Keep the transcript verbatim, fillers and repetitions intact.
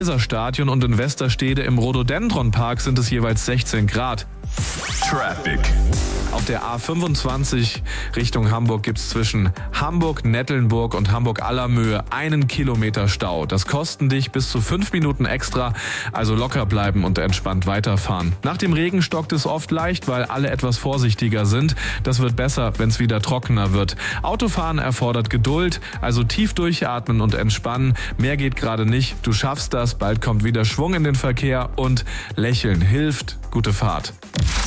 Stadion und in Westerstede im Rhododendron Park sind es jeweils sechzehn Grad. Traffic. Auf der A fünfundzwanzig Richtung Hamburg gibt's zwischen Hamburg-Nettelnburg und Hamburg-Allermöhe einen Kilometer Stau. Das kosten dich bis zu fünf Minuten extra, also locker bleiben und entspannt weiterfahren. Nach dem Regen stockt es oft leicht, weil alle etwas vorsichtiger sind. Das wird besser, wenn es wieder trockener wird. Autofahren erfordert Geduld, also tief durchatmen und entspannen. Mehr geht gerade nicht. Du schaffst das, bald kommt wieder Schwung in den Verkehr und Lächeln hilft. Gute Fahrt.